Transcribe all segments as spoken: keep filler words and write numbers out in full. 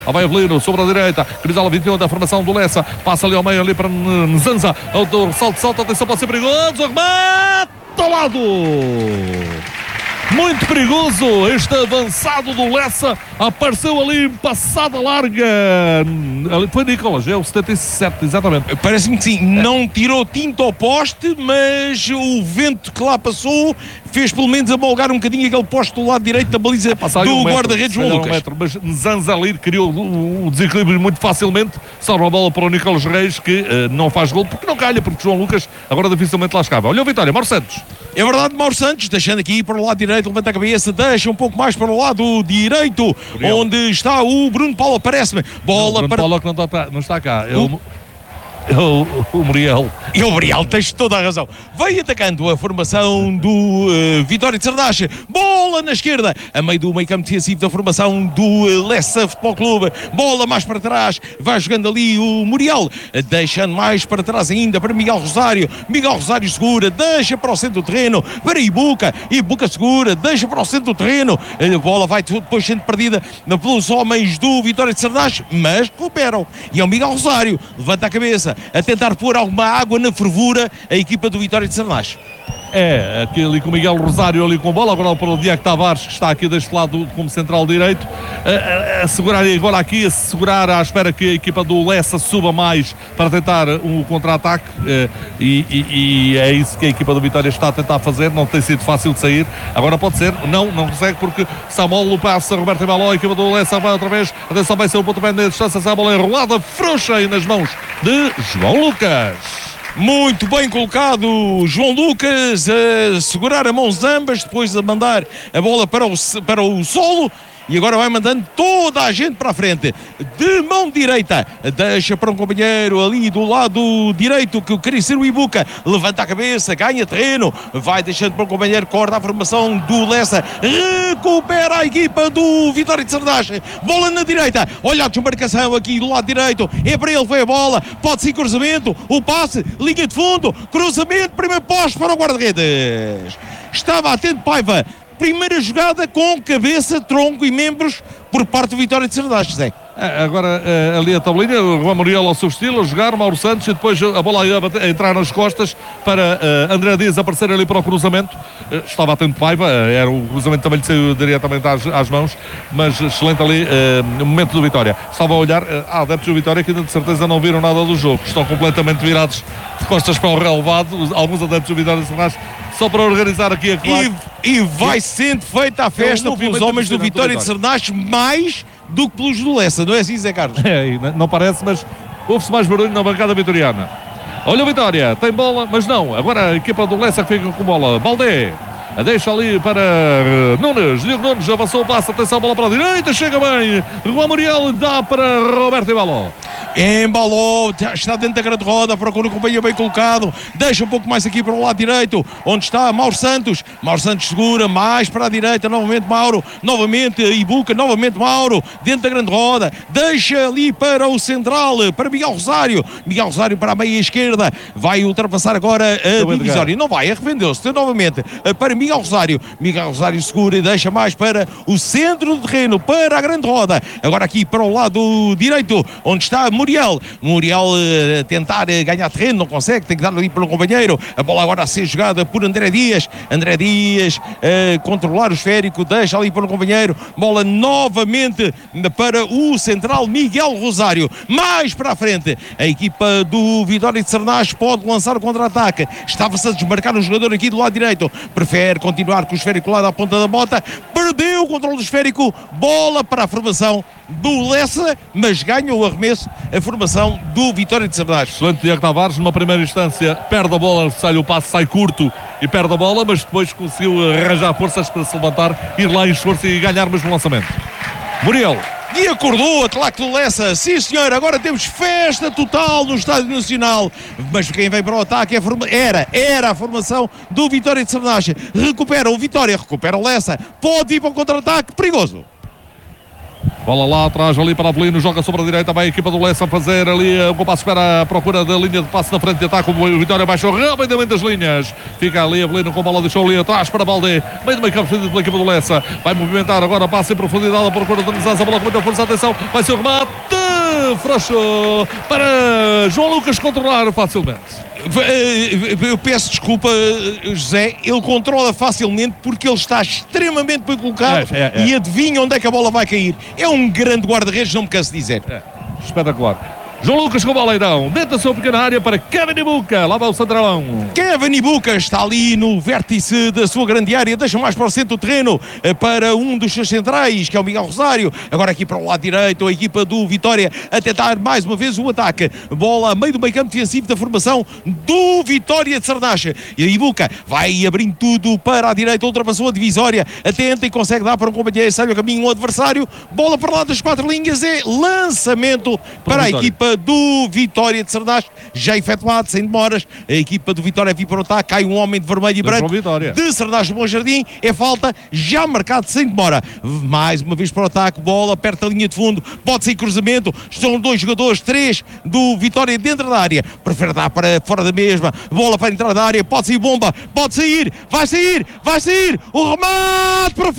Lá vai Avelino sobre a direita, camisola vinte e um da formação do Lessa, passa ali ao meio, ali para Nzanza, o salto, salto, atenção, pode ser perigoso, remate ao lado, muito perigoso, este avançado do Lessa, apareceu ali em passada larga, foi Nicolas, é o setenta e sete, exatamente. Parece-me que sim, não tirou tinta ao poste, mas o vento que lá passou fez pelo menos amolgar um bocadinho aquele poste do lado direito da baliza do um guarda-redes João um Lucas. Metro, mas Nzanza ali criou o, o desequilíbrio muito facilmente, salva a bola para o Nicolas Reis, que uh, não faz gol porque não calha, porque João Lucas agora dificilmente lá escava. Olha o Vitória, Mauro Santos. É verdade, Mauro Santos, deixando aqui para o lado direito, levanta a cabeça, deixa um pouco mais para o lado direito, Muriel, onde está o Bruno Paulo, parece-me. Bola não, Bruno para... Paulo que não está, não está cá. É o... O, o Muriel. E o Muriel, tens toda a razão. Vem atacando a formação do uh, Vitória de Sardache. Bola na esquerda, a meio do meio campo defensivo da formação do uh, Lessa Futebol Clube. Bola mais para trás, vai jogando ali o Muriel, deixando mais para trás ainda para Miguel Rosário. Miguel Rosário segura, deixa para o centro do terreno, para Ibuca. Ibuca segura, deixa para o centro do terreno. A bola vai depois sendo perdida pelos homens do Vitória de Sardache, mas recuperam. E é o Miguel Rosário, levanta a cabeça, a tentar pôr alguma água na fervura a equipa do Vitória de Sardache. É, aqui ali com o Miguel Rosário ali com a bola, agora para o Diego Tavares, que está aqui deste lado como central direito, a, a, a segurar agora aqui, a segurar à espera que a equipa do Lessa suba mais para tentar um contra-ataque, e, e, e é isso que a equipa do Vitória está a tentar fazer, não tem sido fácil de sair, agora pode ser, não, não consegue porque Samuel passa, Roberto Emaló, a equipa do Lessa vai outra vez, atenção, vai ser o pontapé de distância, a bola enrolada, frouxa aí nas mãos de João Lucas. Muito bem colocado João Lucas, a segurar a mãos ambas, depois a mandar a bola para o, para o solo. E agora vai mandando toda a gente para a frente, de mão direita, deixa para um companheiro ali do lado direito, que queria ser o Ibuca, levanta a cabeça, ganha terreno, vai deixando para um companheiro, corta a formação do Lessa, recupera a equipa do Vitória de Sardache, bola na direita, olha a desmarcação aqui do lado direito, é para ele, foi a bola, pode ser cruzamento, o passe, linha de fundo, cruzamento, primeiro poste para o guarda-redes, estava atento Paiva. Primeira jogada com cabeça, tronco e membros por parte do Vitória de Sardache, Zé. É, agora é, ali a tabelinha, o Juan Muriel ao seu estilo, a jogar, Mauro Santos, e depois a bola a, bater, a entrar nas costas para uh, André Dias aparecer ali para o cruzamento. Uh, estava atento Paiva, uh, era o cruzamento também lhe saiu diretamente às, às mãos, mas excelente ali uh, no momento do Vitória. Estava a olhar, uh, há adeptos do Vitória que de certeza não viram nada do jogo, estão completamente virados de costas para o relevado, alguns adeptos do Vitória de Sardache, só para organizar aqui a claque. E, e vai sendo feita a festa é um pelos homens do Vitória de Sardache, mais do que pelos do Lessa, não é assim, Zé Carlos? É, não parece, mas houve-se mais barulho na bancada vitoriana. Olha o Vitória, tem bola, mas não, agora a equipa do Lessa que fica com bola, Baldé, a deixa ali para Nunes, Diego Nunes avançou o passo, atenção, a bola para a direita, chega bem, Juan Muriel dá para Roberto Emaló. Embalou, está dentro da grande roda, procura o companheiro bem colocado, deixa um pouco mais aqui para o lado direito, onde está Mauro Santos, Mauro Santos segura, mais para a direita, novamente Mauro, novamente Ibuca, novamente Mauro, dentro da grande roda, deixa ali para o central, para Miguel Rosário, Miguel Rosário para a meia esquerda, vai ultrapassar agora a divisória, não vai, arrependeu-se, novamente para Miguel Rosário, Miguel Rosário segura e deixa mais para o centro do terreno, para a grande roda, agora aqui para o lado direito, onde está Muriel, Muriel uh, tentar uh, ganhar terreno, não consegue, tem que dar ali para o companheiro, a bola agora a ser jogada por André Dias, André Dias uh, controlar o esférico, deixa ali para o companheiro, bola novamente para o central Miguel Rosário, mais para a frente, a equipa do Vitória de Sardache pode lançar o contra-ataque, estava-se a desmarcar um jogador aqui do lado direito, prefere continuar com o esférico lá da ponta da bota, perdeu o controle do esférico, bola para a formação do Lessa, mas ganha o arremesso a formação do Vitória de Sardache. Excelente Diego Tavares, numa primeira instância perde a bola, sai o passo, sai curto e perde a bola, mas depois conseguiu arranjar forças para se levantar, ir lá em esforço e ganhar mais no lançamento. Muriel. E acordou a claque do Lessa, sim senhor, agora temos festa total no Estádio Nacional, mas quem vem para o ataque é a forma... era, era a formação do Vitória de Sardache, recupera o Vitória, recupera o Lessa, pode ir para o contra-ataque, perigoso. Bola lá atrás, ali para Avelino, joga sobre a direita, vai a equipa do Lessa fazer ali o compasso, espera a procura da linha de passe na frente de ataque, o Vitória baixou rapidamente das linhas, fica ali Avelino com a bola, deixou ali atrás para Baldé, meio do meio campo defendido pela equipa do Lessa, vai movimentar agora, passa em profundidade, a procura de organizar a bola com muita força, atenção, vai ser o remate, frouxo para João Lucas controlar facilmente. Eu peço desculpa, José, ele controla facilmente porque ele está extremamente bem colocado é, é, é. e adivinha onde é que a bola vai cair. É um grande guarda-redes, não me canso de dizer. É. Espetacular. João Lucas com a bola então, dentro da sua pequena área para Kevin Ibuka, lá vai o Centralão. Kevin Ibuka está ali no vértice da sua grande área, deixa mais para o centro do terreno para um dos seus centrais, que é o Miguel Rosário. Agora aqui para o lado direito, a equipa do Vitória a tentar mais uma vez o ataque. Bola a meio do meio campo defensivo da formação do Vitória de Sarnacha. E a Ibuka vai abrindo tudo para a direita, ultrapassou a divisória, atenta e consegue dar para um companheiro, sai o caminho, um adversário. Bola para lá das quatro linhas, é lançamento para, para a equipa do Vitória de Sarnacha, já efetuado, sem demoras. A equipa do Vitória vir para o ataque, cai um homem de vermelho e branco de Sarnacha Bom Jardim, é falta, já marcado sem demora. Mais uma vez para o ataque, bola perto da linha de fundo, pode ser cruzamento, estão dois jogadores, três do Vitória dentro da área, prefere dar para fora da mesma, bola para entrar da área, pode sair bomba, pode sair, vai sair, vai sair, o remate para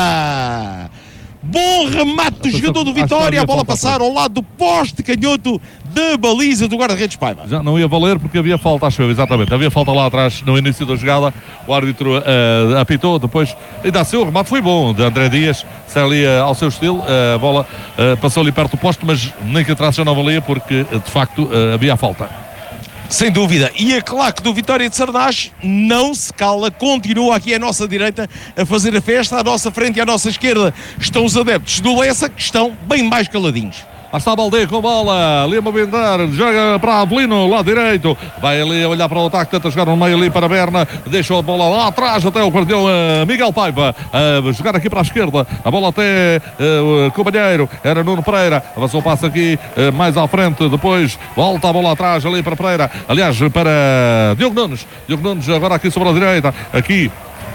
fora! Bom remate do jogador do Vitória, a bola passar ao lado do poste canhoto da baliza do guarda-redes Paiva. Já não ia valer porque havia falta, acho eu, exatamente. Havia falta lá atrás no início da jogada. O árbitro uh, apitou, depois ainda assim o remate foi bom de André Dias, sai ali uh, ao seu estilo. Uh, a bola uh, passou ali perto do poste, mas nem que atrás já não valia porque de facto uh, havia falta. Sem dúvida, e a claque do Vitória de Sarnacha não se cala, continua aqui à nossa direita a fazer a festa, à nossa frente e à nossa esquerda estão os adeptos do Lessa, que estão bem mais caladinhos. Lá está a Baldé com a bola, ali a movimentar, joga para Avelino, lado direito, vai ali a olhar para o ataque, tenta jogar no meio ali para Berna, deixa a bola lá atrás até o guardião uh, Miguel Paiva, uh, jogar aqui para a esquerda, a bola até uh, o companheiro, era Nuno Pereira, avançou o passo aqui uh, mais à frente, depois volta a bola atrás ali para Pereira, aliás para Diogo Nunes, Diogo Nunes agora aqui sobre a direita, aqui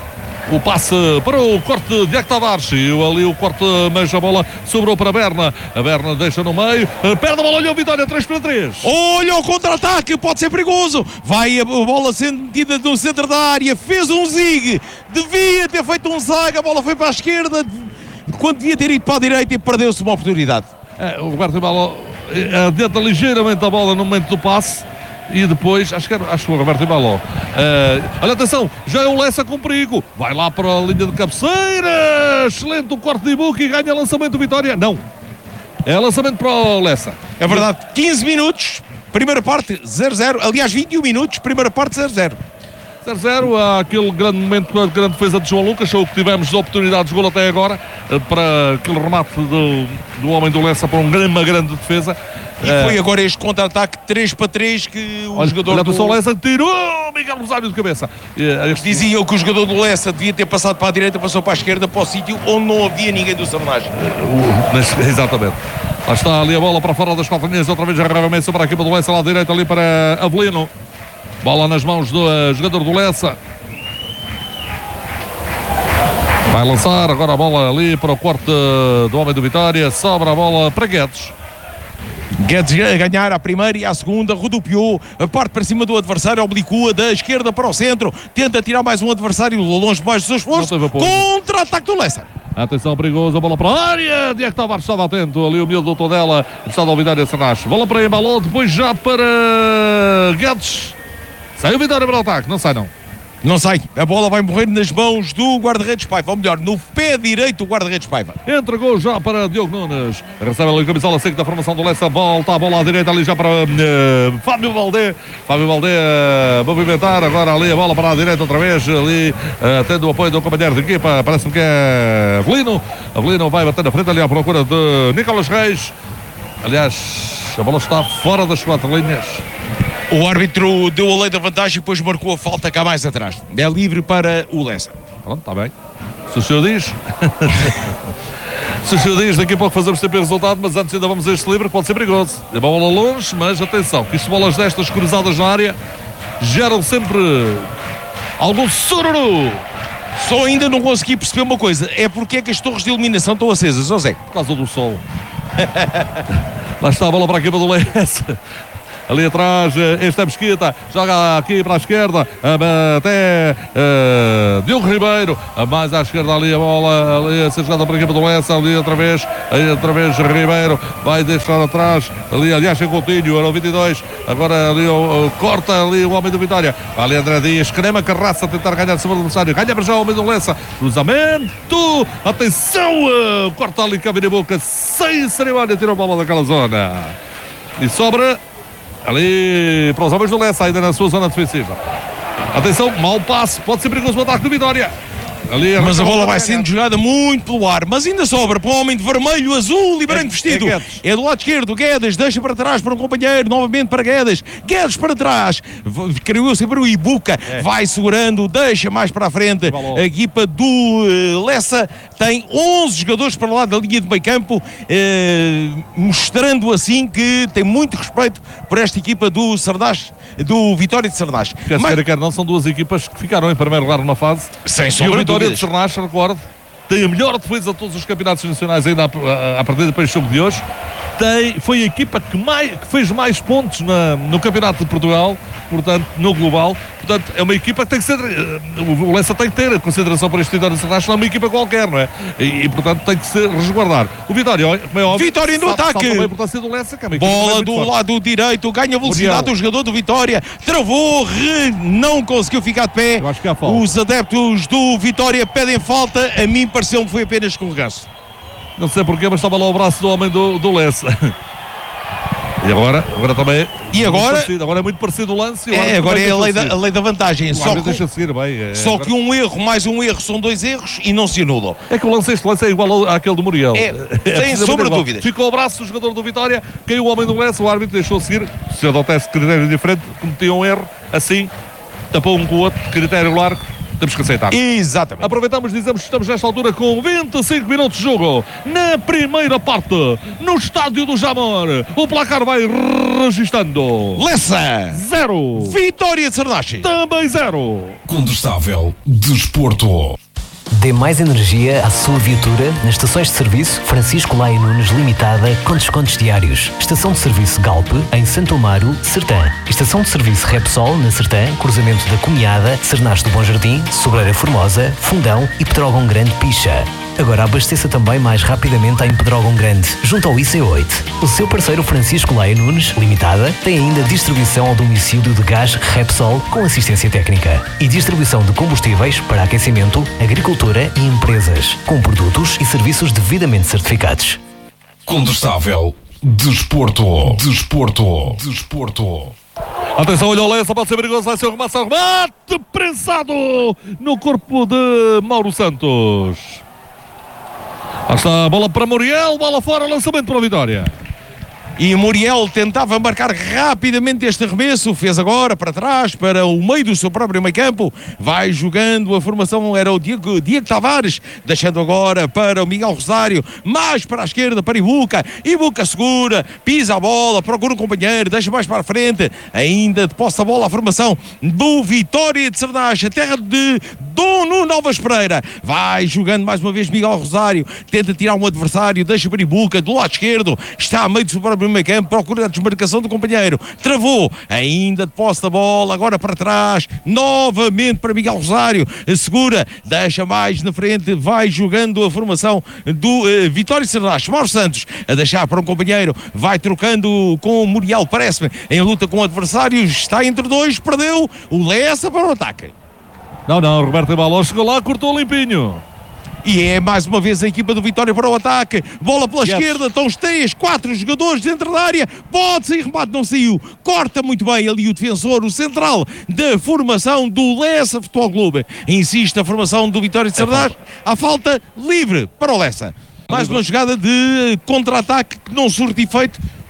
o passe para o corte de Diego Tavares e ali o corte, mas a bola sobrou para a Berna. A Berna deixa no meio, perde a bola, olha o Vitória, três para três. Olha o contra-ataque, pode ser perigoso. Vai a bola sendo metida no centro da área, fez um zig, devia ter feito um zag, a bola foi para a esquerda, quando devia ter ido para a direita e perdeu-se uma oportunidade. É, o Roberto Ibalo adianta ligeiramente a bola no momento do passe. E depois, acho que, era, acho que foi o Roberto Ibaló. Uh, olha, atenção, já é o Lessa com perigo. Vai lá para a linha de cabeceira. Excelente o corte de Ibuka e ganha lançamento do Vitória. Não, é lançamento para o Lessa. É verdade, quinze minutos, primeira parte zero a zero. Aliás, vinte e um minutos, primeira parte zero a zero. zero a zero, há aquele grande momento, a grande defesa de João Lucas, foi o que tivemos de oportunidade de gol até agora, para aquele remate do, do homem do Lessa para um grande, uma grande defesa. E é. Foi agora este contra-ataque três para três que o olha, jogador olha, do... o Lessa tirou Miguel Rosário de cabeça. Este... Dizia eu que o jogador do Lessa devia ter passado para a direita, passou para a esquerda, para o sítio onde não havia ninguém do Sarnacha. Exatamente. Lá está ali a bola para fora das quatro linhas, outra vez arravamento para a equipa do Lessa, lá à direita, ali para Avelino. Bola nas mãos do uh, jogador do Lessa. Vai lançar agora a bola ali para o corte do homem do Vitória. Sobra a bola para Guedes. Guedes a ganhar a primeira e a segunda, rodopiou, parte para cima do adversário, oblicua da esquerda para o centro, tenta tirar mais um adversário longe mais dos seus esforços, contra-ataque do Lessa. Atenção, perigoso, a bola para a área, Diego Tavares estava atento, ali o miúdo do Tondela, está do Vitória de Sarnacha. Bola para Embalou, depois já para Guedes. Sai o Vitória para o ataque, não sai não. Não sai, a bola vai morrer nas mãos do guarda-redes Paiva, ou melhor, no pé direito do guarda-redes Paiva. Entregou já para Diogo Nunes, recebe ali a camisola seca da formação do Lessa, volta a bola à direita ali já para uh, Fábio Baldé, Fábio Baldé uh, movimentar agora ali a bola para a direita outra vez, ali uh, tendo o apoio do companheiro de equipa, parece-me que é Avelino, Avelino vai bater na frente ali à procura de Nicolas Reis, aliás, a bola está fora das quatro linhas. O árbitro deu a lei da vantagem e depois marcou a falta cá mais atrás. É livre para o Lessa. Pronto, está bem. Se o senhor diz. Se o senhor diz, daqui a pouco fazemos sempre o resultado, mas antes ainda vamos a este livre, pode ser perigoso. É bola longe, mas atenção, que isto bolas destas cruzadas na área geram sempre algum sururu. Só ainda não consegui perceber uma coisa, é porque é que as torres de iluminação estão acesas, José? Por causa do sol. Lá está a bola para a equipa do Lessa. Ali atrás, este é Mesquita, joga aqui para a esquerda, até uh, Diogo Ribeiro, mais à esquerda ali a bola, ali a ser jogada para a equipa do Lessa, ali outra vez, aí outra vez Ribeiro, vai deixar atrás, ali aliás em Coutinho, era o vinte e dois, agora ali o, o, corta ali o homem do Vitória, ali André Dias, Crema Carraça a tentar ganhar sobre o adversário, ganha para já o homem do Lessa, cruzamento, atenção, uh, corta ali Cabine Boca, sem cerimónia, tira a bola daquela zona, e sobra ali para os homens do Lessa, ainda na sua zona defensiva. Atenção, mau passe, pode ser perigoso o ataque do Vitória. Ali, mas a bola vai sendo jogada muito pelo ar, mas ainda sobra para o homem de vermelho, azul e branco é, vestido. É, é do lado esquerdo, Guedes deixa para trás para um companheiro, novamente para Guedes. Guedes para trás, criou sempre o Ibuca, é. vai segurando, deixa mais para a frente. A equipa do uh, Lessa tem onze jogadores para lá da linha de meio campo, uh, mostrando assim que tem muito respeito por esta equipa do Sardás, do Vitória de Sardás. Quer mas... quer não, são duas equipas que ficaram em primeiro lugar numa fase. Sem sombra de Vitória de Sardás, recordo, tem a melhor defesa de todos os campeonatos nacionais ainda a, a, a partir depois do jogo de hoje. Tem, foi a equipa que, mais, que fez mais pontos na, no Campeonato de Portugal, portanto, no global. Portanto, é uma equipa que tem que ser. O Lessa tem que ter consideração para este Vitória de Sardás, não é uma equipa qualquer, não é? E, e portanto, tem que se resguardar. O Vitória, como é óbvio, Vitória no ataque. A importância do Lessa, que é uma bola do forte. Lado direito, ganha velocidade o jogador do Vitória, travou, re, não conseguiu ficar de pé. Eu acho que há falta. Os adeptos do Vitória pedem falta, a mim pareceu-me que foi apenas escorregaço. Não sei porquê, mas estava lá o braço do homem do, do Lessa. E agora, agora também. E agora? Agora é muito parecido o lance. É, agora é a lei, da, a lei da vantagem. Só, que, deixa seguir, bem, é, só que um erro mais um erro são dois erros e não se anulam. É que o lance, este lance é igual àquele do Muriel. É, é sem sombra de dúvidas. Ficou o braço do jogador do Vitória, caiu o homem do Lessa, o árbitro deixou seguir. Se adotasse critério diferente, cometia um erro, assim, tapou um com o outro, critério largo. Temos que aceitar. Exatamente. Aproveitamos e dizemos que estamos nesta altura com vinte e cinco minutos de jogo. Na primeira parte, no estádio do Jamor, o placar vai registando. Lessa zero. Vitória de Sardás também zero. Condestável Desporto. Dê mais energia à sua viatura nas estações de serviço Francisco Laia Nunes Limitada com descontos diários. Estação de serviço Galp em Santo Amaro, Sertã. Estação de serviço Repsol na Sertã, cruzamento da Comiada, Cernas do Bom Jardim, Sobreira Formosa, Fundão e Pedrógão Grande Picha. Agora abasteça também mais rapidamente em Pedrógão Grande, junto ao I C oito. O seu parceiro Francisco Laia Nunes Limitada tem ainda distribuição ao domicílio de gás Repsol com assistência técnica e distribuição de combustíveis para aquecimento, agricultura e empresas, com produtos e serviços devidamente certificados. Condestável Desporto. Desporto. Desporto. Atenção, olha o Lessa, pode ser perigoso, vai ser um remate, remate prensado no corpo de Mauro Santos. Lá está a bola para Muriel, bola fora, lançamento para a Vitória. E Muriel tentava marcar rapidamente este arremesso, fez agora para trás, para o meio do seu próprio meio campo, vai jogando, a formação era o Diego, Diego Tavares, deixando agora para o Miguel Rosário, mais para a esquerda, para Ibuca, Ibuca segura, pisa a bola, procura um companheiro, deixa mais para a frente, ainda de posse a bola a formação do Vitória de Sardás, a terra de Dono Novas Pereira, vai jogando mais uma vez Miguel Rosário, tenta tirar um adversário, deixa para Ibuca, do lado esquerdo, está a meio do seu próprio meio campo, procura a desmarcação do companheiro, travou, ainda de posse da bola, agora para trás, novamente para Miguel Rosário, segura, deixa mais na frente, vai jogando a formação do uh, Vitória de Sardás, Mauro Santos, a deixar para um companheiro, vai trocando com o Muriel, parece-me, em luta com o adversário, está entre dois, perdeu, o Lessa para o ataque. Não, não, Roberto Baló chegou lá, cortou limpinho. E é mais uma vez a equipa do Vitória para o ataque. Bola pela yes. esquerda, estão os três, quatro jogadores dentro da área. Pode sair, remate, não saiu. Corta muito bem ali o defensor, o central da formação do Lessa Futebol Clube. Insiste a formação do Vitória de Sardás. Há falta livre para o Lessa. Mais uma jogada de contra-ataque que não surte efeito,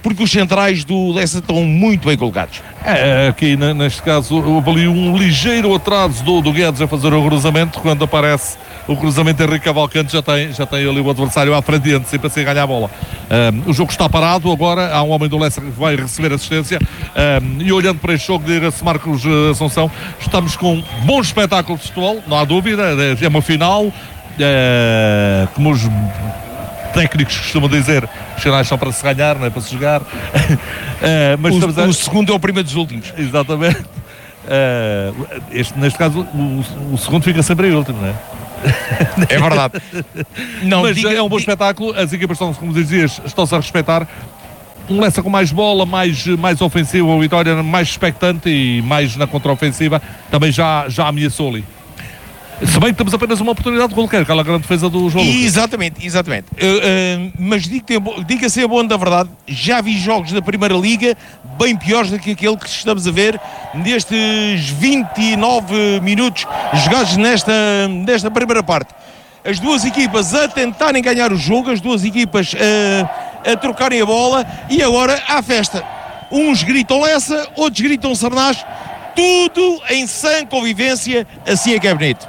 porque os centrais do Lessa estão muito bem colocados. É, aqui neste caso houve ali um ligeiro atraso do, do Guedes a fazer o cruzamento. Quando aparece o cruzamento, Henrique Cavalcante já tem, já tem ali o adversário à frente e antecipa-se a ganhar a bola. Um, o jogo está parado, agora há um homem do Lessa que vai receber assistência, um, e olhando para este jogo, diga-se Marcos Assunção, estamos com um bom espetáculo de futebol, não há dúvida, é uma final, é, como os técnicos costumam dizer, os finais são para se ganhar, não é para se jogar. É, mas o, a... o segundo é o primeiro dos últimos. Exatamente. É, este, neste caso, o, o segundo fica sempre em último, não é? É verdade. Não, mas diga, é um bom diga... espetáculo, as equipas estão, como dizias, estão-se a respeitar. Um Lessa com mais bola, mais, mais ofensivo, a Vitória mais expectante e mais na contraofensiva, também já, já ameaçou ali. Se bem que temos apenas uma oportunidade de gol, que é aquela grande defesa do João Lucas. Exatamente, exatamente. Uh, uh, mas diga-se a boa da verdade, já vi jogos da Primeira Liga bem piores do que aquele que estamos a ver nestes vinte e nove minutos jogados nesta, nesta primeira parte. As duas equipas a tentarem ganhar o jogo, as duas equipas uh, a trocarem a bola, e agora há festa. Uns gritam Lessa, outros gritam Sernás, tudo em sã convivência, assim é que é bonito.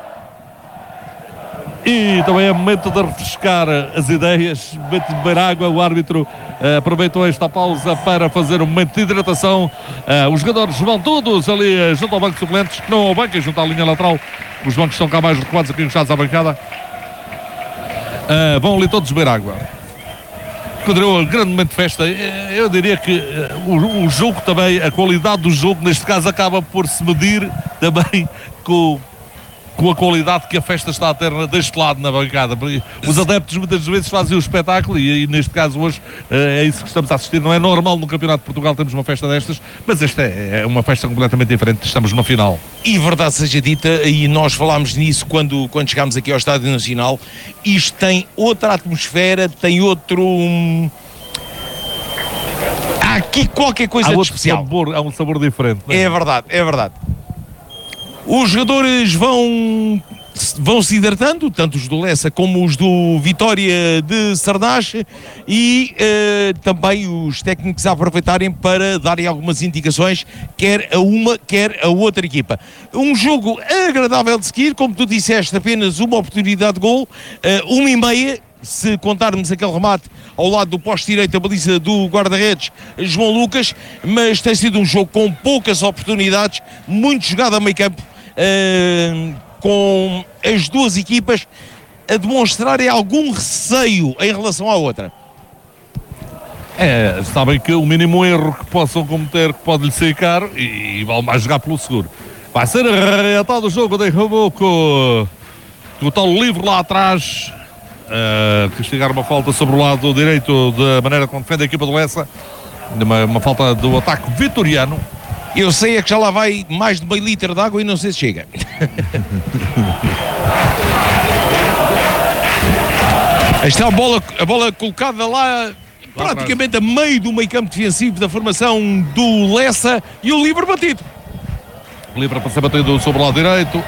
E também é momento de refrescar as ideias, momento de beber água. O árbitro uh, aproveitou esta pausa para fazer um momento de hidratação. Uh, os jogadores vão todos ali uh, junto ao banco de suplentes, não ao banco, junto à linha lateral. Os bancos estão cá mais recuados, aqui encostados à bancada. Uh, vão ali todos beber água. Continua um grande momento de festa. Eu diria que uh, o, o jogo também, a qualidade do jogo, neste caso, acaba por se medir também com com a qualidade que a festa está a ter deste lado na bancada. Os adeptos muitas vezes fazem o espetáculo e, e neste caso hoje é isso que estamos a assistir. Não é normal no Campeonato de Portugal termos uma festa destas, mas esta é, é uma festa completamente diferente. Estamos numa final. E verdade seja dita, e nós falámos nisso quando, quando chegámos aqui ao Estádio Nacional, isto tem outra atmosfera, tem outro... Hum... Há aqui qualquer coisa há de outro especial. Sabor, há um sabor diferente. Não é? É verdade, é verdade. Os jogadores vão, vão se hidratando, tanto os do Lessa como os do Vitória de Sernás, e eh, também os técnicos a aproveitarem para darem algumas indicações, quer a uma, quer a outra equipa. Um jogo agradável de seguir, como tu disseste, apenas uma oportunidade de gol, eh, uma e meia, se contarmos aquele remate ao lado do poste direito da baliza do guarda-redes João Lucas, mas tem sido um jogo com poucas oportunidades, muito jogado a meio campo, Uh, com as duas equipas a demonstrarem algum receio em relação à outra. É, sabem que o mínimo erro que possam cometer que pode lhe sair caro, e, e vale mais jogar pelo seguro. Vai ser arreatado o jogo de Rabuco, o tal livre lá atrás, uh, castigar uma falta sobre o lado direito da maneira como defende a equipa do Lessa, uma, uma falta do ataque vitoriano. Eu sei é que já lá vai mais de meio litro de água e não sei se chega. Esta é a bola, a bola colocada lá, lá praticamente atrás, a meio do meio campo defensivo da formação do Lessa, e o livre batido. O livre para ser batido sobre o lado direito.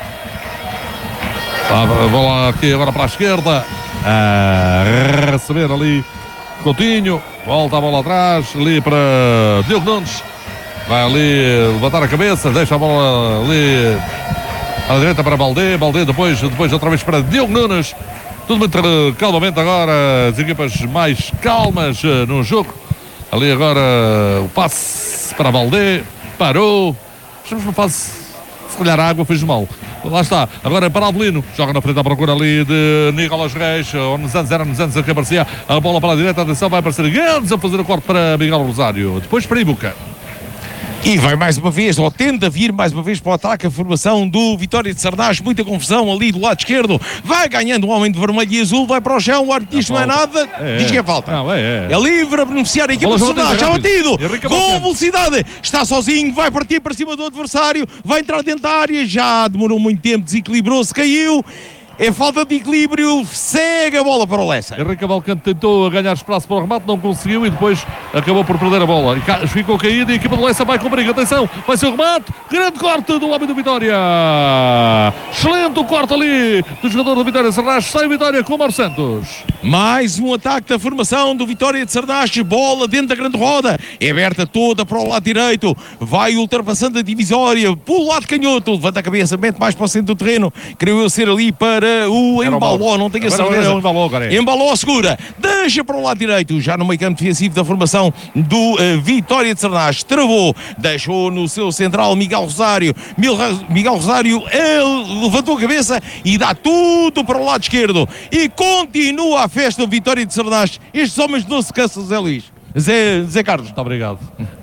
A bola aqui agora para a esquerda. A receber ali Coutinho. Volta a bola atrás. Ali para Diogo Nunes. Vai ali levantar a cabeça, deixa a bola ali à direita para Baldé, Baldé depois, depois outra vez para Diogo Nunes. Tudo muito calmamente agora, as equipas mais calmas uh, no jogo. Ali agora o passe para Baldé, parou. Estamos numa fase, se calhar a água fez mal. Lá está, agora para Avelino, joga na frente à procura ali de Nicolas Reis, ou nos anos, era nos anos a que aparecia a bola para a direita, atenção, vai aparecer Guedes a fazer o corte para Miguel Rosário, depois para Ibuca. E vai mais uma vez, ou tenta vir mais uma vez para o ataque, a formação do Vitória de Sernás, muita confusão ali do lado esquerdo, vai ganhando o homem de vermelho e azul, vai para o chão, o árbitro diz não é nada, é, diz que é falta. Não, é, é. é livre a beneficiar a equipa de Sernás, já batido, com velocidade, está sozinho, vai partir para cima do adversário, vai entrar dentro da área, já demorou muito tempo, desequilibrou-se, caiu. É falta de equilíbrio, segue a bola para o Lessa. Henrique Cavalcante tentou ganhar espaço para o remate, não conseguiu e depois acabou por perder a bola. E ficou caído e a equipa do Lessa vai com perigo. Atenção, vai ser o remate. Grande corte do homem do Vitória. Excelente o corte ali do jogador do Vitória Serrás. Sai Vitória com o Mauro Santos. Mais um ataque da formação do Vitória de Sarnache, bola dentro da grande roda, é aberta toda para o lado direito, vai ultrapassando a divisória, pelo lado canhoto, levanta a cabeça, mete mais para o centro do terreno, creio eu ser ali para o Embaló, não tenho a certeza. É o Embaló, agora é. Embaló segura, deixa para o lado direito, já no meio campo defensivo da formação do uh, Vitória de Sarnache, travou, deixou no seu central Miguel Rosário, Miguel Rosário ele levantou a cabeça e dá tudo para o lado esquerdo, e continua a festa do Vitória de Sarnache. Estes homens não se cansam, Zé Luís. Zé, Zé Carlos. Muito obrigado.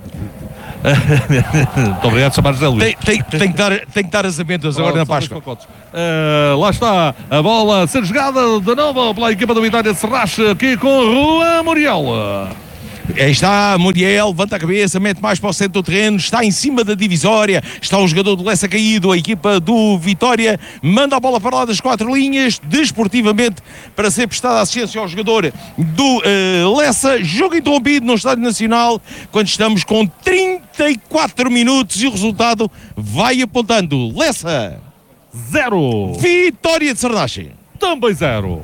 Muito obrigado por chamar Zé Luís. Tem, tem, tem, que dar, tem que dar as amentas agora na Páscoa. Uh, lá está a bola a ser jogada de novo pela equipa do Vitória de Sarnache, aqui com o Juan Muriel. Aí está Muriel, levanta a cabeça, mete mais para o centro do terreno, está em cima da divisória, está o jogador do Lessa caído, a equipa do Vitória manda a bola para lá das quatro linhas, desportivamente, para ser prestada assistência ao jogador do uh, Lessa. Jogo interrompido no Estádio Nacional, quando estamos com trinta e quatro minutos e o resultado vai apontando. Lessa zero, Vitória de Sarnache também zero.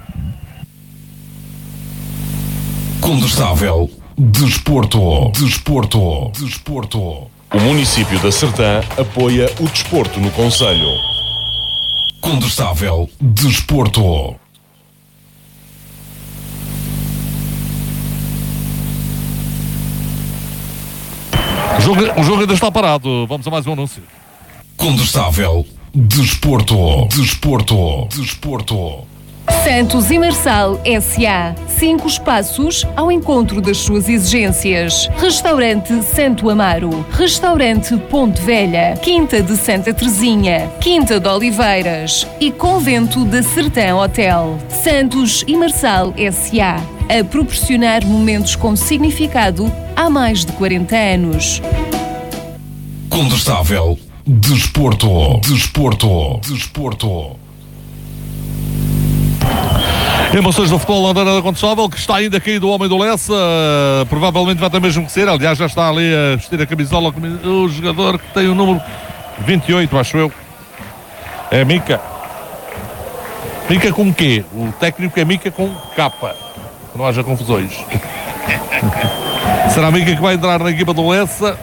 Condestável Desporto. Desporto. Desporto. O município da Sertã apoia o desporto no concelho. Condestável Desporto. O jogo, o jogo ainda está parado. Vamos a mais um anúncio. Condestável Desporto. Desporto. Desporto. Santos e Marçal S A Cinco espaços ao encontro das suas exigências. Restaurante Santo Amaro, Restaurante Ponte Velha, Quinta de Santa Teresinha, Quinta de Oliveiras e Convento da Sertã Hotel. Santos e Marçal S A a proporcionar momentos com significado há mais de quarenta anos. Condestável Desporto. Desporto. Desporto. Emoções do futebol Landeira da Condestável, que está ainda caído o homem do Lessa, uh, provavelmente vai ter mesmo que ser, aliás já está ali a vestir a camisola, o jogador que tem o número vinte e oito, acho eu, é Mica. Mica com quê? O técnico é Mica com capa, que não haja confusões. Será a Mica que vai entrar na equipa do Lessa?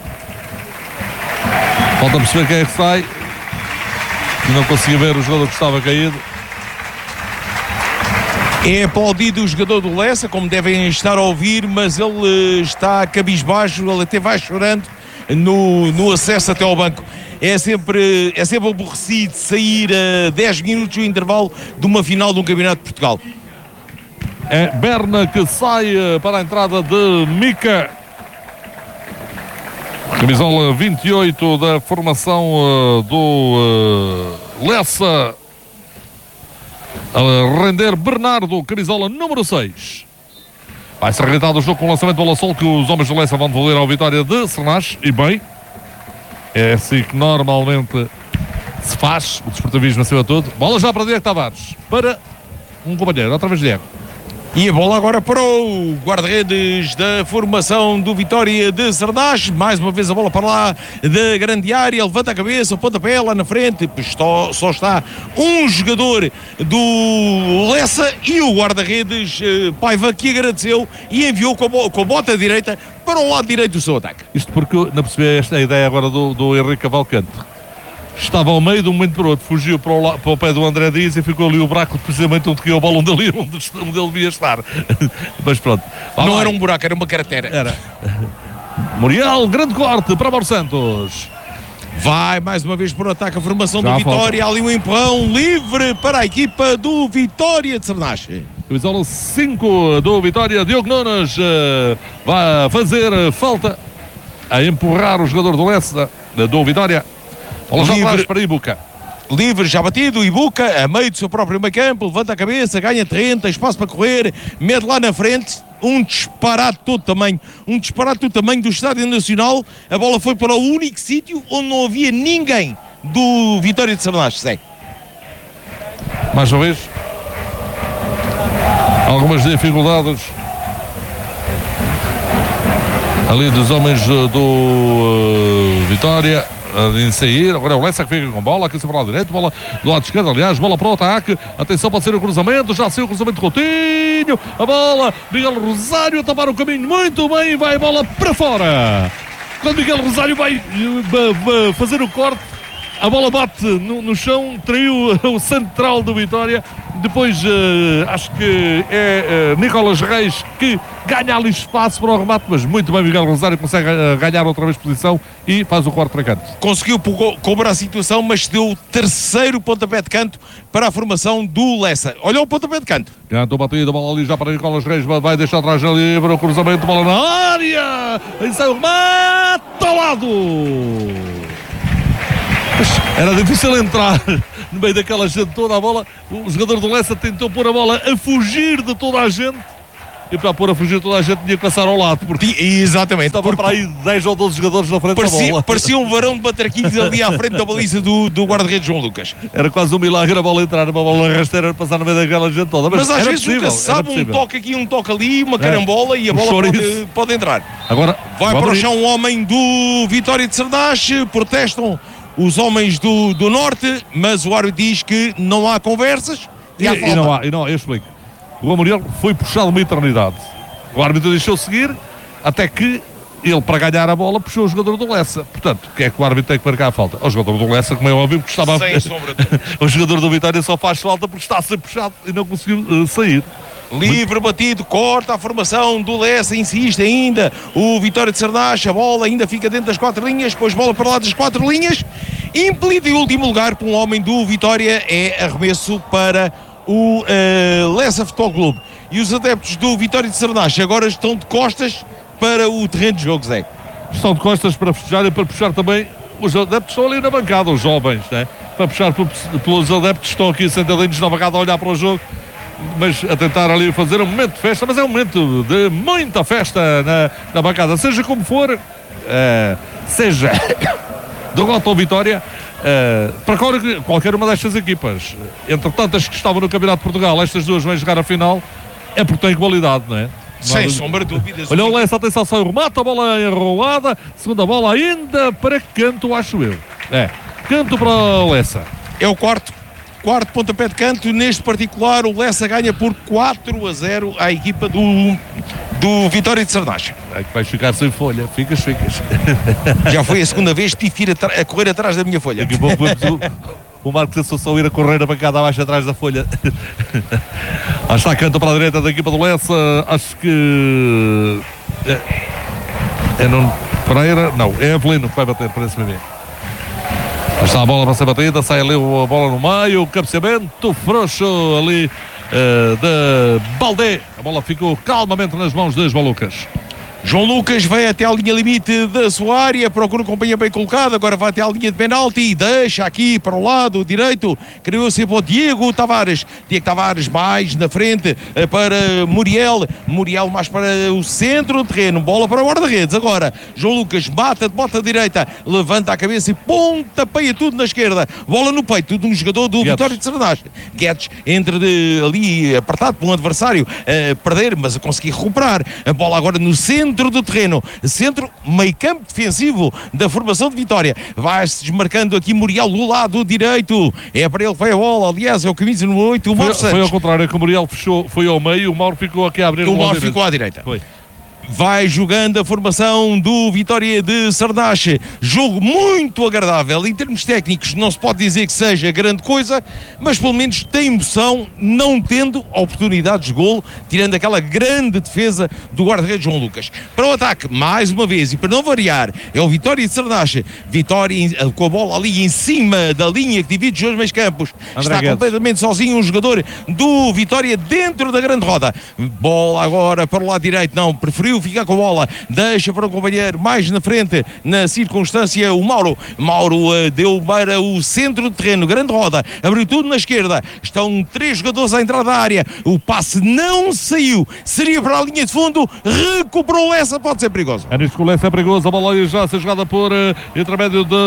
Falta perceber quem é que sai, não consegui ver o jogador que estava caído. É aplaudido o jogador do Lessa, como devem estar a ouvir, mas ele está cabisbaixo, ele até vai chorando no, no acesso até ao banco. É sempre, é sempre aborrecido sair a dez minutos do intervalo de uma final de um campeonato de Portugal. É Berna que sai para a entrada de Mica. Camisola vinte e oito da formação uh, do uh, Lessa. A render Bernardo, camisola número seis. Vai ser realizado o jogo com o lançamento do bola sol que os homens do Lessa vão devolver ao Vitória de Sarnache. E bem, é assim que normalmente se faz o desportivismo acima de tudo. Bola já para Diego Tavares, para um companheiro, outra vez Diego. E a bola agora para o guarda-redes da formação do Vitória de Sarnache. Mais uma vez a bola para lá da grande área. Levanta a cabeça, o pontapé lá na frente. Só está um jogador do Lessa e o guarda-redes Paiva, que agradeceu e enviou com a, bo- com a bota direita para o lado direito do seu ataque. Isto porque não percebi esta ideia agora do, do Henrique Cavalcante. Estava ao meio de um momento para o outro, fugiu para o, para o pé do André Dias e ficou ali o buraco precisamente onde caiu a bola onde ele, onde, onde ele devia estar. Mas pronto. Vai Não lá. Era um buraco, era uma carteira. Era. Muriel, grande corte para Mauro Santos. Vai mais uma vez por ataque a formação Já do Vitória. falta. Ali um empurrão livre para a equipa do Vitória de Sarnache. Camisola cinco do Vitória, Diogo Nunes uh, vai fazer falta a empurrar o jogador do Lessa, do Vitória. Bola já atrás para Ibuca. Livre, já batido, Ibuca, a meio do seu próprio meio campo, levanta a cabeça, ganha terreno, tem espaço para correr, mete lá na frente, um disparate todo tamanho, um disparate do tamanho do Estádio Nacional. A bola foi para o único sítio onde não havia ninguém do Vitória de Sarnache. Segue. Mais uma vez, algumas dificuldades ali dos homens uh, do uh, Vitória em sair. Agora é o Lessa que fica com bola, aqui sobre o lado direito, bola do lado esquerdo, aliás, bola para o ataque, atenção, pode ser o cruzamento, já saiu o cruzamento de Coutinho, Coutinho, a bola, Miguel Rosário a tapar o caminho muito bem, vai a bola para fora. Quando Miguel Rosário vai uh, fazer o corte, a bola bate no, no chão, traiu o central do Vitória. Depois uh, acho que é uh, Nicolas Reis que ganha ali espaço para o remate, mas muito bem Miguel Rosário consegue uh, ganhar outra vez posição e faz o corte para canto. Conseguiu cobrar a situação, mas deu o terceiro pontapé de canto para a formação do Lessa. Olha o pontapé de canto. Canto batida, a bola ali já para Nicolas Reis, vai deixar atrás ali para o cruzamento, bola na área, aí sai o remate ao lado. Era difícil entrar no meio daquela gente toda, a bola, o jogador do Lessa tentou pôr a bola a fugir de toda a gente, e para pôr a fugir de toda a gente tinha que passar ao lado, porque exatamente, estava porque para aí dez ou doze jogadores na frente parecia, da bola. Parecia um varão de batraquinhos ali à frente da baliza do, do guarda-redes João Lucas. Era quase um milagre a bola entrar, uma bola rasteira, passar no meio daquela gente toda. Mas, mas às era vezes possível, nunca se sabe, um toque aqui, um toque ali, uma carambola, é. E a bola pode, pode entrar. Agora vai para o chão um homem do Vitória de Cerdache, protestam os homens do, do Norte, mas o árbitro diz que não há conversas e, e, há e não há, e não, eu explico. O Amoriel foi puxado uma eternidade. O árbitro deixou seguir até que ele, para ganhar a bola, puxou o jogador do Lessa. Portanto, o que é que o árbitro tem que marcar a falta? O jogador do Lessa, como é óbvio, porque estava sem sombra. O jogador do Vitória só faz falta porque está a ser puxado e não conseguiu uh, sair. Livre, batido, corta a formação do Lessa, insiste ainda o Vitória de Cerdache, a bola ainda fica dentro das quatro linhas, depois bola para lá das quatro linhas, impelido em último lugar por um homem do Vitória, é arremesso para o uh, Lessa Futebol Clube. E os adeptos do Vitória de Cerdache agora estão de costas para o terreno de jogo, Zé. Estão de costas para festejar e para puxar também, os adeptos estão ali na bancada, os jovens, né? Para puxar pelos adeptos que estão aqui sentadinhos na bancada a olhar para o jogo, mas a tentar ali fazer um momento de festa, mas é um momento de muita festa na, na bancada, seja como for, uh, seja derrota ou vitória, uh, para qualquer uma destas equipas. Entre tantas que estavam no Campeonato de Portugal, estas duas vão jogar a final, é porque têm qualidade, não é? Sem sombra de dúvidas. Olha o Lessa, atenção, sai o remate, a bola enrolada, segunda bola ainda para canto, acho eu. É, canto para o Lessa. É o quarto. Quarto pontapé de canto, neste particular o Lessa ganha por quatro a zero à equipa do, do Vitória de Cerdache. É que vais ficar sem folha, ficas, ficas. Já foi a segunda vez que tive a, a correr atrás da minha folha. Daqui a pouco o, o Marcos Assunção ir a correr a bancada abaixo atrás da folha. Ah, está canto para a direita da equipa do Lessa, acho que é, é não Pereira, não, é Avelino que vai bater, parece-me bem. Está a bola para ser batida, sai ali a bola no meio, o cabeceamento frouxo ali uh, de Baldé. A bola ficou calmamente nas mãos de João Lucas. João Lucas vai até à linha limite da sua área, procura um companheiro bem colocado, agora vai até à linha de penalti e deixa aqui para o lado direito, criou sempre o Diego Tavares. Diego Tavares mais na frente para Muriel, Muriel mais para o centro do terreno, bola para o guarda-redes. Agora João Lucas bate de bota direita, levanta a cabeça e pontapeia tudo na esquerda, bola no peito de um jogador do Guedes. Vitória de Cerdache. Guedes entra de, ali apertado por um adversário, a perder, mas a conseguir recuperar. A bola agora no centro Centro do terreno, centro, meio campo defensivo da formação de Vitória. Vai-se desmarcando aqui Muriel do lado direito. É para ele que vai a bola. Aliás, é o camisa número oito, o Mauro foi, Santos. Foi ao contrário, é que o Muriel fechou, foi ao meio, o Mauro ficou aqui a abrir. O Mauro ficou à direita. Foi. Vai jogando a formação do Vitória de Cerdache. Jogo muito agradável. Em termos técnicos não se pode dizer que seja grande coisa, mas pelo menos tem emoção, não tendo oportunidades de golo, tirando aquela grande defesa do guarda-redes João Lucas. Para o ataque, mais uma vez, e para não variar, é o Vitória de Cerdache. Vitória em, com a bola ali em cima da linha que divide os dois meios campos. André Está Guedes. completamente sozinho um jogador do Vitória dentro da grande roda. Bola agora para o lado direito. Não, preferiu ficar com a bola, deixa para o companheiro mais na frente, na circunstância o Mauro, Mauro uh, deu para o centro do terreno, grande roda, abriu tudo na esquerda, estão três jogadores à entrada da área, o passe não saiu, seria para a linha de fundo, recuperou essa, pode ser perigoso. É nisto que o Lessa é perigoso, a bola já a ser jogada por uh, intermédio de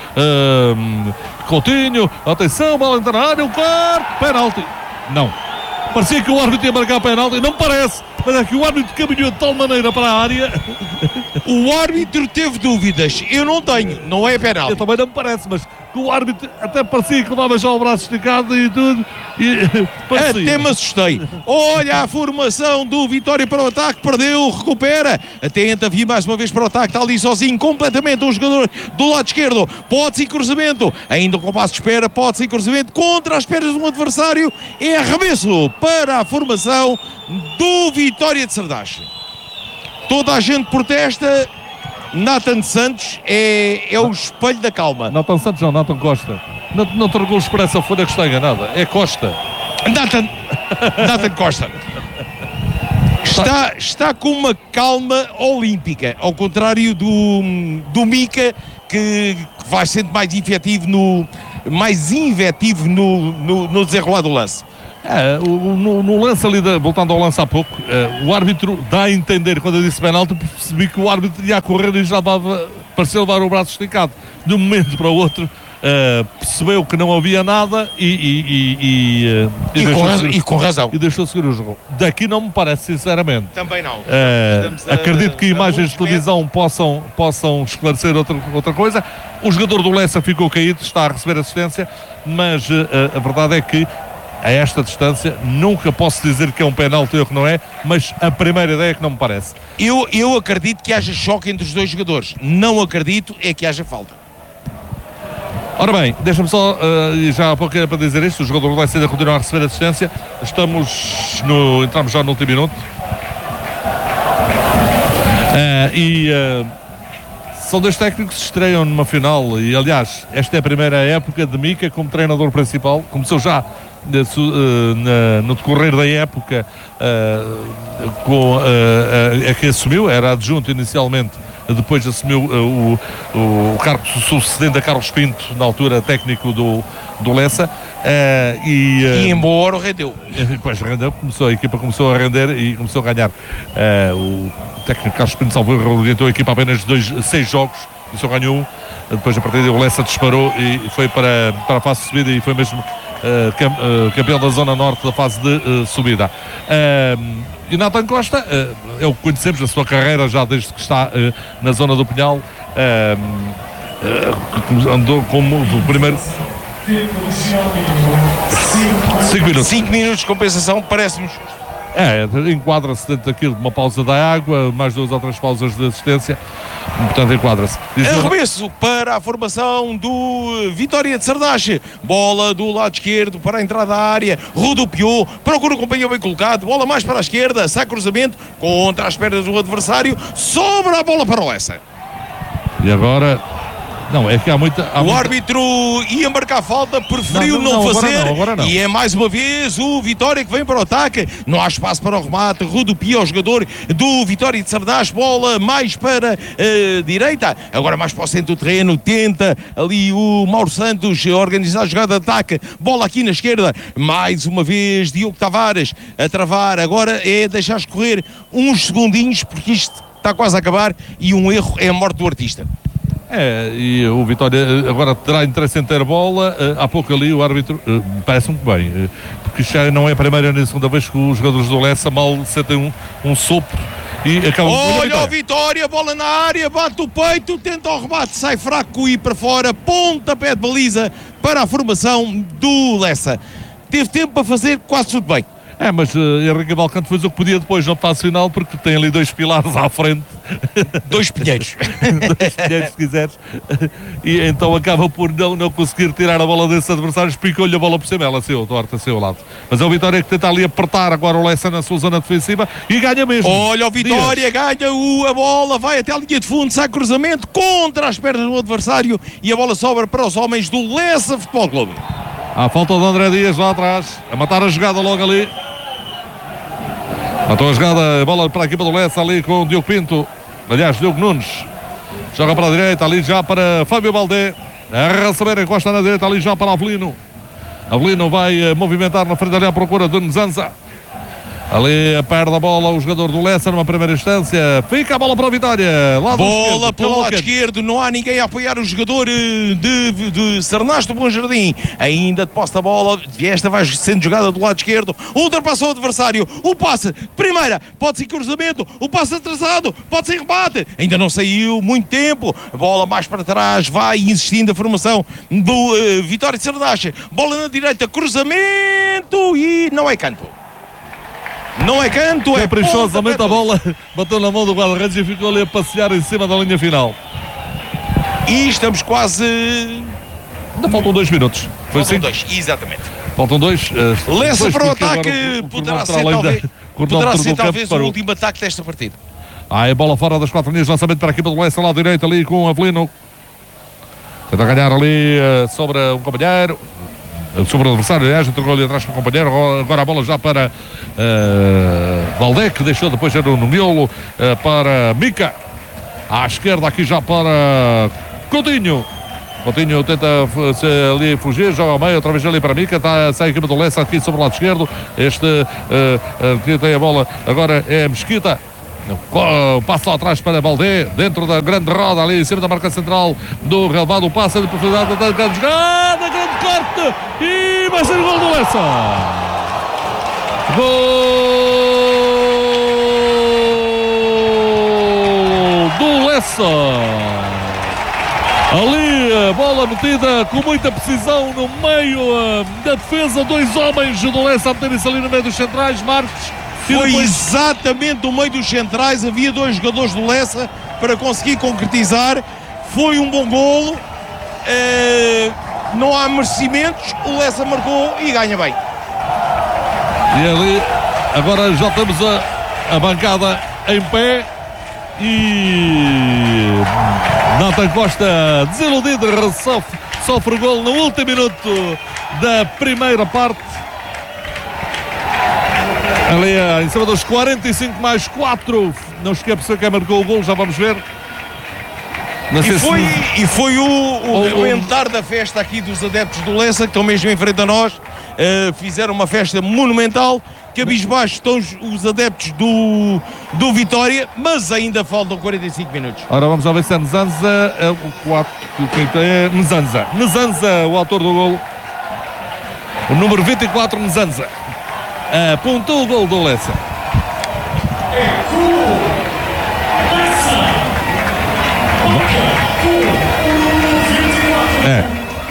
uh, Coutinho, atenção, bola entra na área, o corte, penalti, não, parecia que o árbitro ia marcar penalti, não parece. Mas é que o árbitro caminhou de tal maneira para a área. O árbitro teve dúvidas, eu não tenho, não é penalti. Eu também não me parece, mas que o árbitro até parecia que levava já o braço esticado e tudo. E, até me assustei. Olha a formação do Vitória para o ataque, perdeu, recupera, tenta vir mais uma vez para o ataque, está ali sozinho completamente um jogador do lado esquerdo, pode ser cruzamento, ainda com o passo de espera, pode ser cruzamento contra as pernas de um adversário, é arremesso para a formação do Vitória de Sardache. Toda a gente protesta. Nathan Santos é, é o espelho da calma. Nathan Santos não, Nathan Costa. Não, não trocou-os por essa folha que está enganada. É Costa. Nathan, Nathan Costa. Está, está com uma calma olímpica, ao contrário do, do Mica, que vai sendo mais efetivo no, mais inventivo no, no, no desenrolar do lance. É, o, no, no lance ali, de, voltando ao lance há pouco, é, o árbitro dá a entender, quando eu disse penalti, percebi que o árbitro ia a correr e já dava, parecia levar o braço esticado. De um momento para o outro, é, percebeu que não havia nada e, e, e, e, e, e, com, seguir, e com razão. E deixou seguir o jogo. Daqui não me parece, sinceramente. Também não. É, acredito que imagens de televisão possam, possam esclarecer outra, outra coisa. O jogador do Lessa ficou caído, está a receber assistência, mas é, a verdade é que a esta distância, nunca posso dizer que é um penalti ou que não é, mas a primeira ideia é que não me parece. Eu, eu acredito que haja choque entre os dois jogadores. Não acredito é que haja falta. Ora bem, deixa-me só, uh, já há pouco era para dizer isto, o jogador vai ainda continua a receber assistência. Estamos no, entramos já no último minuto. Uh, e uh, são dois técnicos que se estreiam numa final e, aliás, esta é a primeira época de Mica como treinador principal. Começou já Na, no decorrer da época uh, com, uh, uh, a que assumiu, era adjunto inicialmente, depois assumiu uh, o, o cargo sucedendo a Carlos Pinto, na altura técnico do, do Lessa, uh, e, uh, e embora rendeu. Depois rendeu, começou, a equipa começou a render e começou a ganhar. Uh, o técnico Carlos Pinto salvou, orientou a equipa apenas dois, seis jogos e só ganhou um. Depois a partir daí o Lessa disparou e foi para, para a fase de subida e foi mesmo Uh, cam, uh, campeão da zona norte da fase de uh, subida. Uh, e Nathan Costa uh, é o que conhecemos na sua carreira já desde que está uh, na zona do Pinhal, uh, uh, andou como o primeiro cinco minutos cinco minutos de compensação, parece-nos. É, enquadra-se dentro daquilo de uma pausa da água, mais duas ou três pausas de assistência, portanto enquadra-se. Arremesso para a formação do Vitória de Sardache, bola do lado esquerdo para a entrada da área, rodopiou, procura o companheiro bem colocado, bola mais para a esquerda, sai cruzamento, contra as pernas do adversário, sobra a bola para o Lessa. E agora... Não, é que há muita... Há o muita... árbitro ia marcar falta, preferiu não, não, não, não fazer. Agora não, agora não. E é mais uma vez o Vitória que vem para o ataque. Não há espaço para o remate. Rodopia ao jogador do Vitória de Sardache. Bola mais para a direita. Agora mais para o centro do terreno. Tenta ali o Mauro Santos organizar a jogada de ataque. Bola aqui na esquerda. Mais uma vez Diogo Tavares a travar. Agora é deixar escorrer uns segundinhos, porque isto está quase a acabar. E um erro é a morte do artista. É, e o Vitória agora terá interesse em ter bola. Uh, há pouco ali o árbitro uh, parece-me bem, uh, porque já não é a primeira nem a segunda vez que os jogadores do Lessa mal sentem um, um sopro e acabam. Olha o Vitória, bola na área, bate o peito, tenta o remate, sai fraco e para fora, pontapé de baliza para a formação do Lessa. Teve tempo para fazer quase tudo bem. É, mas uh, Henrique Valcante fez o que podia depois na fase final, porque tem ali dois pilares à frente. Dois pinheiros. Dois pinheiros, se quiseres. E então acaba por não, não conseguir tirar a bola desse adversário, explicou-lhe a bola por cima, ela saiu, torta, saiu ao lado. Mas é o Vitória que tenta ali apertar agora o Lessa na sua zona defensiva e ganha mesmo. Olha o Vitória, Dias. ganha o, a bola, vai até a linha de fundo, sai cruzamento contra as pernas do adversário e a bola sobra para os homens do Lessa Futebol Clube. À falta de André Dias lá atrás, a matar a jogada logo ali. Matou a jogada, a bola para a equipa do Lessa ali com o Diogo Pinto. Aliás, Diogo Nunes. Joga para a direita, ali já para Fábio Baldé. A receber, encosta na direita, ali já para Avelino. Avelino vai uh, movimentar na frente ali à procura de Nzanza. Ali perde a bola o jogador do Lessa numa primeira instância. Fica a bola para a Vitória. Lá bola para o lado esquerdo. Não há ninguém a apoiar o jogador de, de, de Sarnás do Bom Jardim. Ainda de posse da bola. Esta vai sendo jogada do lado esquerdo. Ultrapassou o adversário. O passe. Primeira. Pode ser cruzamento. O passe atrasado. Pode ser rebate. Ainda não saiu muito tempo. Bola mais para trás. Vai insistindo a formação do uh, Vitória de Sarnás. Bola na direita. Cruzamento. E não é canto. Não é canto, é caprichosamente a bola bateu na mão do guarda-redes e ficou ali a passear em cima da linha final. E estamos quase... Ainda faltam dois minutos. Foi faltam dois, exatamente. Faltam dois. Uh, Lessa para o ataque. Agora, poderá ser talvez, da, poderá ser, talvez o último ataque desta partida. Ah, é bola fora das quatro linhas. Lançamento para a equipa do Lessa, lá direito ali com o Avelino. Tenta ganhar ali uh, sobre um companheiro. Sobre o adversário, aliás, entregou-lhe atrás para o companheiro. Agora a bola já para uh, Valdé, que deixou depois era no miolo, uh, para Mica. À esquerda aqui já para Coutinho. Coutinho tenta ali fugir, joga ao meio, outra vez ali para Mica. Tá, sai a equipa do Lessa aqui sobre o lado esquerdo. Este uh, uh, que tem a bola agora é Mesquita. Passa lá atrás para Valdé, dentro da grande roda ali em cima da marca central do relevado, passa de profundidade da grande jogada, grande corte e vai ser o gol do Lessa. Gol do Lessa. Ali a bola metida com muita precisão no meio uh, da defesa, dois homens do Lessa a meterem-se ali no meio dos centrais, Marcos. Foi depois... exatamente no meio dos centrais, havia dois jogadores do Lessa para conseguir concretizar. Foi um bom golo, é... não há merecimentos, o Lessa marcou e ganha bem. E ali, agora já temos a, a bancada em pé e Nathan Costa, desiludido, sofre, sofre o golo no último minuto da primeira parte. Ali em cima dos quarenta e cinco mais quatro, não esquece quem marcou o gol, já vamos ver. E foi, se... e foi o, o rebentar da festa aqui dos adeptos do Lessa, que estão mesmo em frente a nós. Uh, fizeram uma festa monumental, cabisbaixo estão os, os adeptos do, do Vitória, mas ainda faltam quarenta e cinco minutos. Ora, vamos lá ver se é Nzanza, é o quatro, é Nzanza. Nzanza, o autor do gol. O número vinte e quatro, Nzanza. Apontou o gol do Lessa. É.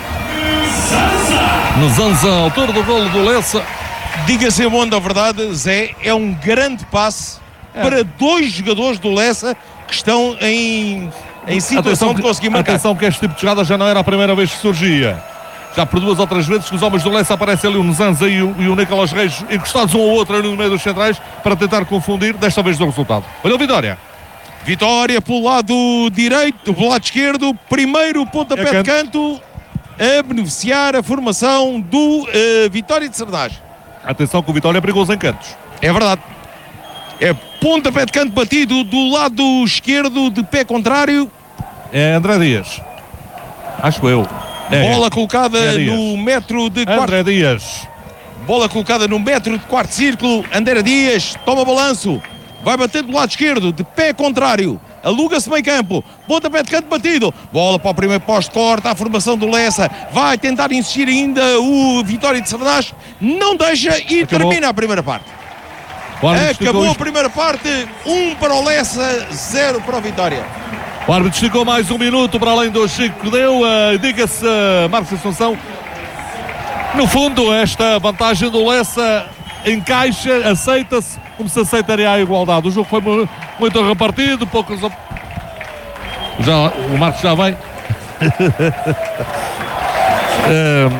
Nzanza, autor do gol do Lessa. Diga-se bom da verdade, Zé, é um grande passe é. para dois jogadores do Lessa que estão em, em situação atenção de conseguir marcar. Atenção que este tipo de jogada já não era a primeira vez que surgia. Já por duas ou três vezes que os homens do Lessa aparecem ali, o Nzanza e o, e o Nicolas Reis encostados um ao outro ali no meio dos centrais para tentar confundir, desta vez do resultado. Olha o Vitória. Vitória pelo lado direito, pelo lado esquerdo, primeiro pontapé é de canto a beneficiar a formação do uh, Vitória de Sarnás. Atenção que o Vitória é perigoso em cantos. É verdade. É pontapé de canto batido do lado esquerdo de pé contrário. É André Dias. Acho eu. É. Bola colocada no metro de quarto. André Dias. Bola colocada no metro de quarto círculo. André Dias toma balanço. Vai bater do lado esquerdo, de pé contrário. Aluga-se meio campo. Pontapé de canto batido. Bola para o primeiro poste, corta a formação do Lessa. Vai tentar insistir ainda o Vitória de Sarnás. Não deixa e Acabou. termina a primeira parte. Acabou a primeira parte. Um para o Lessa, zero para o Vitória. O árbitro esticou mais um minuto para além do Chico que deu. Uh, Diga-se, uh, Marcos Assunção. No fundo, esta vantagem do Lessa encaixa, aceita-se, como se aceitaria a igualdade. O jogo foi muito repartido, poucos. Já, o Marcos já vem. uh,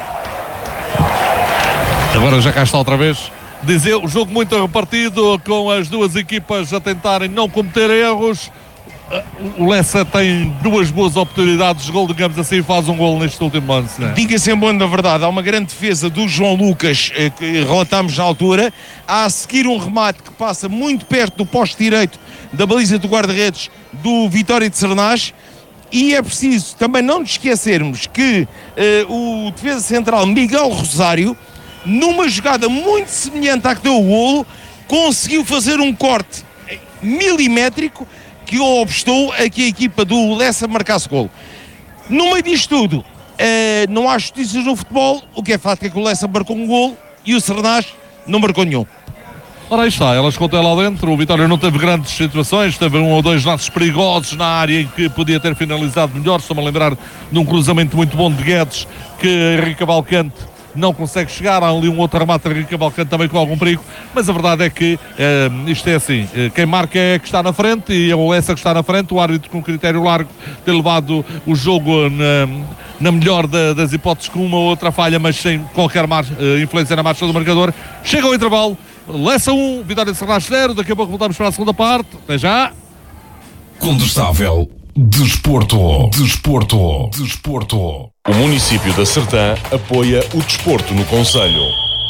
agora já cá está outra vez. Dizer, o jogo muito repartido, com as duas equipas a tentarem não cometer erros. O Lessa tem duas boas oportunidades de gol, digamos assim, faz um gol neste último lance. Né? Diga-se em bom da verdade, há uma grande defesa do João Lucas, eh, que relatámos na altura. Há a seguir um remate que passa muito perto do poste direito da baliza do guarda-redes do Vitória de Sarnás. E é preciso também não nos esquecermos que eh, o defesa central Miguel Rosário, numa jogada muito semelhante à que deu o golo, conseguiu fazer um corte milimétrico que obstou a que a equipa do Lessa marcasse golo. No meio disto tudo, eh, não há justiças no futebol. O que é fato é que o Lessa marcou um golo e o Sernás não marcou nenhum. Ora, aí está, elas contam lá dentro. O Vitória não teve grandes situações, teve um ou dois lances perigosos na área em que podia ter finalizado melhor. Estou-me a lembrar de um cruzamento muito bom de Guedes, que Henrique Cavalcante não consegue chegar. Há ali um outro remate de Henrique Cavalcante também com algum perigo, mas a verdade é que eh, isto é assim, eh, quem marca é que está na frente, e é o Lessa que está na frente. O árbitro, com critério largo, ter levado o jogo na, na melhor da, das hipóteses, com uma ou outra falha, mas sem qualquer mar, eh, influência na marcha do marcador. Chega ao intervalo, Lessa um, Vitória de Sernás zero. Daqui a pouco voltamos para a segunda parte. Até já. Condestável Desporto, Desporto, Desporto. O município da Sertã apoia o desporto no concelho.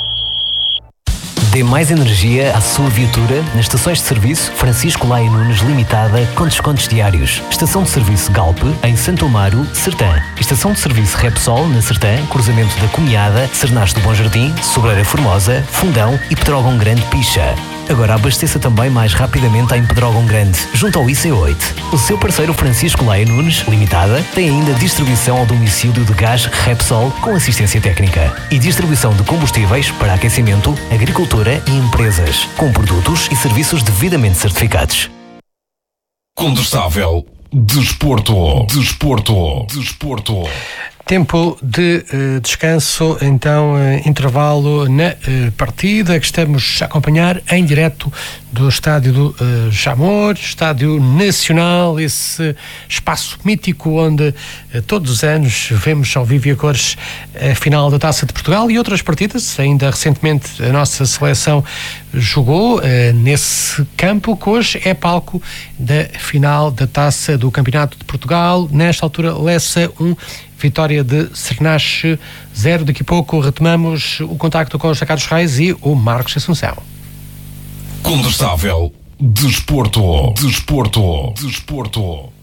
Dê mais energia à sua viatura nas estações de serviço Francisco Laia Nunes Limitada com descontos diários. Estação de serviço Galp em Santo Amaro, Sertã. Estação de serviço Repsol na Sertã, cruzamento da Cunhada, Cernas do Bom Jardim, Sobreira Formosa, Fundão e Pedrógão Grande Picha. Agora abasteça também mais rapidamente em Pedrógão Grande, junto ao I C oito. O seu parceiro Francisco Laia Nunes Limitada tem ainda distribuição ao domicílio de gás Repsol com assistência técnica e distribuição de combustíveis para aquecimento, agricultura e empresas, com produtos e serviços devidamente certificados. Condestável Desporto, Desporto, Desporto. Tempo de uh, descanso, então uh, intervalo na uh, partida que estamos a acompanhar em direto do estádio do uh, Jamor, estádio nacional, esse espaço mítico onde uh, todos os anos vemos ao vivo e a cores a final da Taça de Portugal e outras partidas. Ainda recentemente a nossa seleção jogou uh, nesse campo, que hoje é palco da final da Taça do Campeonato de Portugal. Nesta altura, Lessa um, Vitória de Sernás zero. Daqui a pouco retomamos o contacto com o José Carlos Reis e o Marcos Assunção. Condestável Desporto, Desporto, Desporto.